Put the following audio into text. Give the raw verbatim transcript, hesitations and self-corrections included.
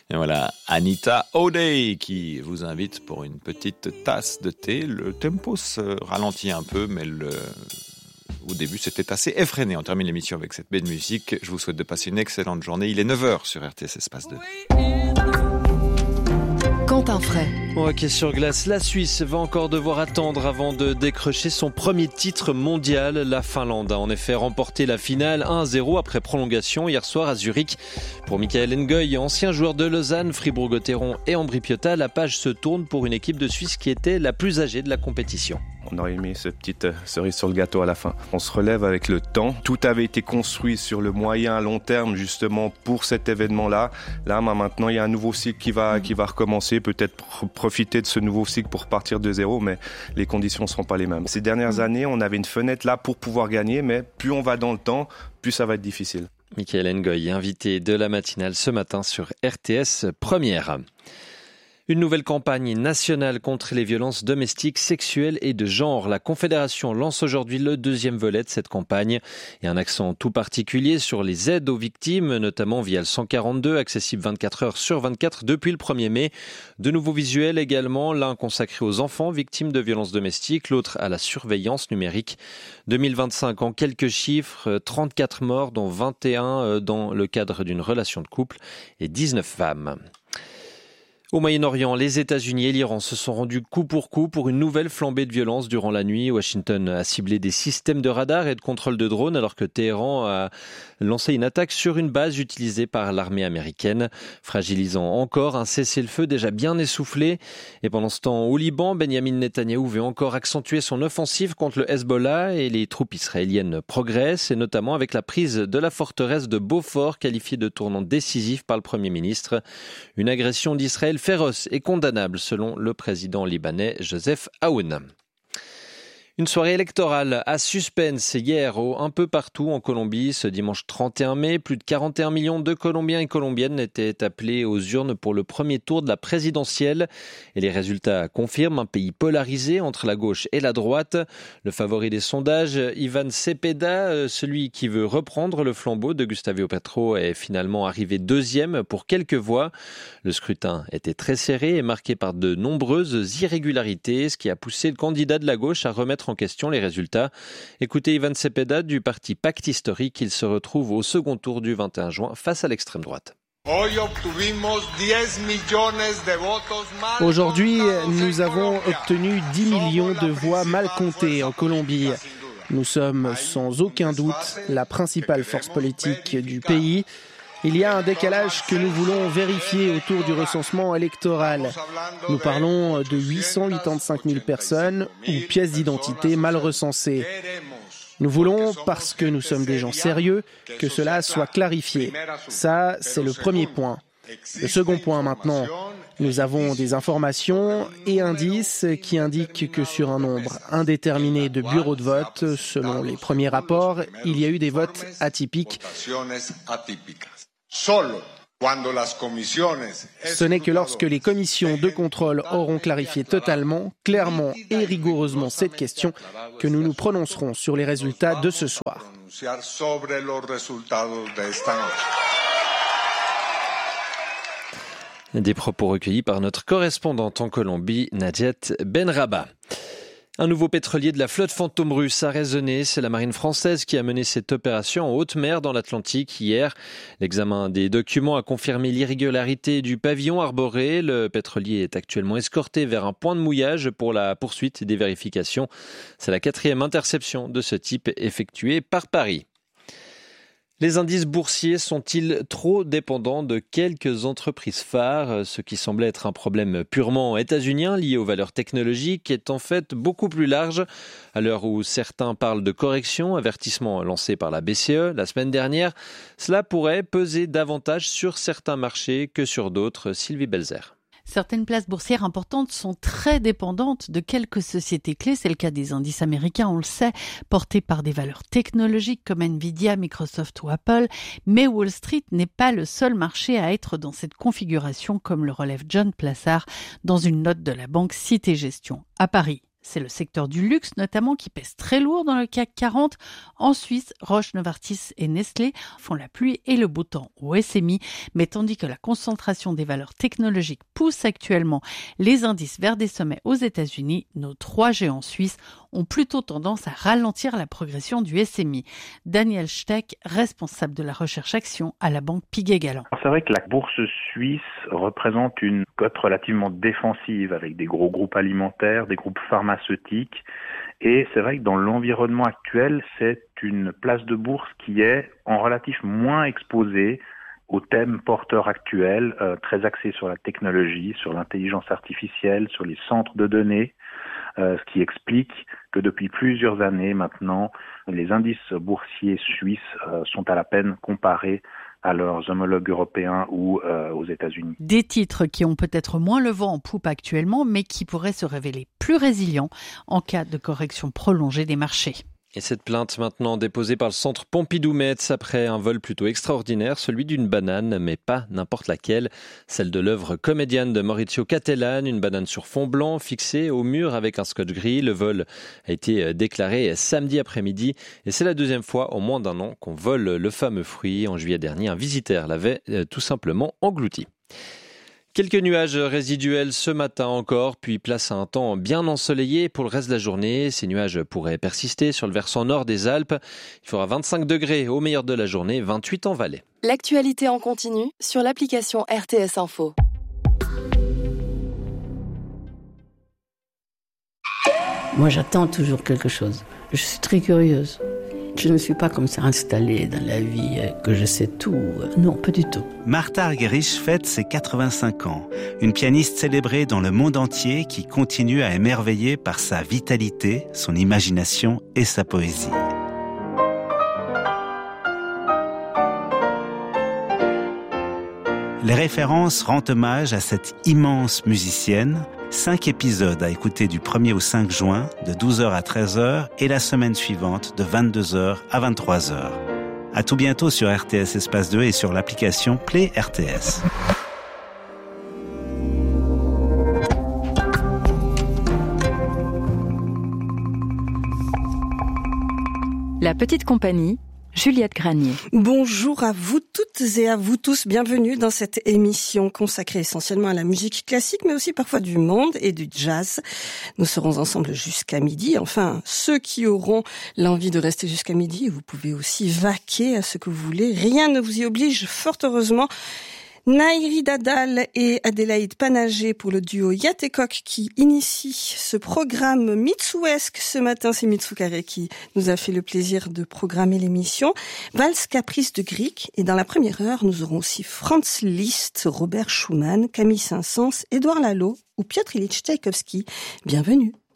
Et voilà, Anita O'Day qui vous invite pour une petite tasse de thé. Le tempo se ralentit un peu, mais le... au début c'était assez effréné. On termine l'émission avec cette belle musique. Je vous souhaite de passer une excellente journée. Il est neuf heures sur R T S Espace deux. Quentin Fray. Au hockey sur glace, la Suisse va encore devoir attendre avant de décrocher son premier titre mondial. La Finlande a en effet remporté la finale un à zéro après prolongation hier soir à Zurich. Pour Michael Ngoy, ancien joueur de Lausanne, Fribourg-Gotteron et Ambri-Piotta, la page se tourne pour une équipe de Suisse qui était la plus âgée de la compétition. On aurait aimé cette petite cerise sur le gâteau à la fin. On se relève avec le temps. Tout avait été construit sur le moyen à long terme justement pour cet événement-là. Là, maintenant, il y a un nouveau cycle qui va, qui va recommencer. Peut-être profiter de ce nouveau cycle pour partir de zéro, mais les conditions ne seront pas les mêmes. Ces dernières années, on avait une fenêtre là pour pouvoir gagner, mais plus on va dans le temps, plus ça va être difficile. Michael Ngoy, invité de la matinale ce matin sur R T S Première. Une nouvelle campagne nationale contre les violences domestiques, sexuelles et de genre. La Confédération lance aujourd'hui le deuxième volet de cette campagne et un accent tout particulier sur les aides aux victimes, notamment via le cent quarante-deux, accessible vingt-quatre heures sur vingt-quatre depuis le premier mai. De nouveaux visuels également, l'un consacré aux enfants victimes de violences domestiques, l'autre à la surveillance numérique. deux mille vingt-cinq, en quelques chiffres, trente-quatre morts, dont vingt et un dans le cadre d'une relation de couple et dix-neuf femmes. Au Moyen-Orient, les États-Unis et l'Iran se sont rendus coup pour coup pour une nouvelle flambée de violence durant la nuit. Washington a ciblé des systèmes de radar et de contrôle de drones alors que Téhéran a lancé une attaque sur une base utilisée par l'armée américaine, fragilisant encore un cessez-le-feu déjà bien essoufflé. Et pendant ce temps, au Liban, Benyamin Netanyahou veut encore accentuer son offensive contre le Hezbollah et les troupes israéliennes progressent, et notamment avec la prise de la forteresse de Beaufort, qualifiée de tournant décisif par le Premier ministre. Une agression d'Israël féroce et condamnable selon le président libanais Joseph Aoun. Une soirée électorale à suspense hier au, un peu partout en Colombie. Ce dimanche trente et un mai, plus de quarante et un millions de Colombiens et Colombiennes étaient appelés aux urnes pour le premier tour de la présidentielle. Et les résultats confirment un pays polarisé entre la gauche et la droite. Le favori des sondages, Iván Cepeda, celui qui veut reprendre le flambeau de Gustavo Petro, est finalement arrivé deuxième pour quelques voix. Le scrutin était très serré et marqué par de nombreuses irrégularités, ce qui a poussé le candidat de la gauche à remettre en question les résultats. Écoutez Iván Cepeda du parti Pacte Historique. Il se retrouve au second tour du vingt et un juin face à l'extrême droite. Aujourd'hui, nous avons obtenu dix millions de voix mal comptées en Colombie. Nous sommes sans aucun doute la principale force politique du pays. Il y a un décalage que nous voulons vérifier autour du recensement électoral. Nous parlons de huit cent quatre-vingt-quinze mille personnes ou pièces d'identité mal recensées. Nous voulons, parce que nous sommes des gens sérieux, que cela soit clarifié. Ça, c'est le premier point. Le second point maintenant, nous avons des informations et indices qui indiquent que sur un nombre indéterminé de bureaux de vote, selon les premiers rapports, il y a eu des votes atypiques. Ce n'est que lorsque les commissions de contrôle auront clarifié totalement, clairement et rigoureusement cette question que nous nous prononcerons sur les résultats de ce soir. Des propos recueillis par notre correspondante en Colombie, Nadjet Benraba. Un nouveau pétrolier de la flotte fantôme russe a résonné. C'est la marine française qui a mené cette opération en haute mer dans l'Atlantique hier. L'examen des documents a confirmé l'irrégularité du pavillon arboré. Le pétrolier est actuellement escorté vers un point de mouillage pour la poursuite des vérifications. C'est la quatrième interception de ce type effectuée par Paris. Les indices boursiers sont-ils trop dépendants de quelques entreprises phares ? Ce qui semblait être un problème purement états-unien lié aux valeurs technologiques est en fait beaucoup plus large. À l'heure où certains parlent de correction, avertissement lancé par la B C E la semaine dernière, cela pourrait peser davantage sur certains marchés que sur d'autres. Sylvie Belzer. Certaines places boursières importantes sont très dépendantes de quelques sociétés clés. C'est le cas des indices américains, on le sait, portés par des valeurs technologiques comme Nvidia, Microsoft ou Apple. Mais Wall Street n'est pas le seul marché à être dans cette configuration, comme le relève John Plassard dans une note de la banque Cité Gestion à Paris. C'est le secteur du luxe notamment qui pèse très lourd dans le C A C quarante. En Suisse, Roche, Novartis et Nestlé font la pluie et le beau temps au S M I. Mais tandis que la concentration des valeurs technologiques pousse actuellement les indices vers des sommets aux États-Unis, nos trois géants suisses ont plutôt tendance à ralentir la progression du S M I. Daniel Steck, responsable de la recherche-action à la banque Piguet-Galland. C'est vrai que la bourse suisse représente une cote relativement défensive avec des gros groupes alimentaires, des groupes pharmaceutiques. Et c'est vrai que dans l'environnement actuel, c'est une place de bourse qui est en relatif moins exposée aux thèmes porteurs actuels, euh, très axés sur la technologie, sur l'intelligence artificielle, sur les centres de données, euh, ce qui explique que depuis plusieurs années maintenant, les indices boursiers suisses euh, sont à la peine comparés à leurs homologues européens ou euh, aux États-Unis. Des titres qui ont peut-être moins le vent en poupe actuellement, mais qui pourraient se révéler plus résilients en cas de correction prolongée des marchés. Et cette plainte maintenant déposée par le centre Pompidou-Metz après un vol plutôt extraordinaire, celui d'une banane, mais pas n'importe laquelle, celle de l'œuvre comédienne de Maurizio Cattelan, une banane sur fond blanc fixée au mur avec un scotch gris. Le vol a été déclaré samedi après-midi et c'est la deuxième fois en moins d'un an qu'on vole le fameux fruit. En juillet dernier, un visiteur l'avait tout simplement englouti. Quelques nuages résiduels ce matin encore, puis place à un temps bien ensoleillé pour le reste de la journée. Ces nuages pourraient persister sur le versant nord des Alpes. Il fera vingt-cinq degrés au meilleur de la journée, vingt-huit en Valais. L'actualité en continu sur l'application R T S Info. Moi, j'attends toujours quelque chose. Je suis très curieuse. Je ne suis pas comme ça installée dans la vie, que je sais tout. Non, pas du tout. Martha Argerich fête ses quatre-vingt-cinq ans. Une pianiste célébrée dans le monde entier qui continue à émerveiller par sa vitalité, son imagination et sa poésie. Les références rendent hommage à cette immense musicienne. Cinq épisodes à écouter du premier au cinq juin, de douze heures à treize heures, et la semaine suivante, de vingt-deux heures à vingt-trois heures. À tout bientôt sur R T S Espace deux et sur l'application Play R T S. La petite compagnie, Juliette Granier. Bonjour à vous toutes et à vous tous. Bienvenue dans cette émission consacrée essentiellement à la musique classique, mais aussi parfois du monde et du jazz. Nous serons ensemble jusqu'à midi. Enfin, ceux qui auront l'envie de rester jusqu'à midi, vous pouvez aussi vaquer à ce que vous voulez. Rien ne vous y oblige, fort heureusement. Nairi Dadal et Adélaïde Panagé pour le duo Yatekok qui initie ce programme Mitsuesque. Ce matin, c'est Mitsukare qui nous a fait le plaisir de programmer l'émission. Valse Caprice de Grieg. Et dans la première heure, nous aurons aussi Franz Liszt, Robert Schumann, Camille Saint-Saëns, Édouard Lalo ou Piotr Ilyich Tchaïkovski. Bienvenue.